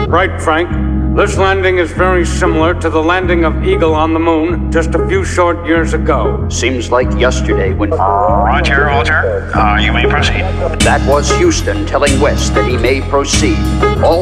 Right, Frank. This landing is very similar to the landing of Eagle on the moon just a few short years ago. Seems like yesterday when... Roger. You may proceed. That was Houston telling West that he may proceed. All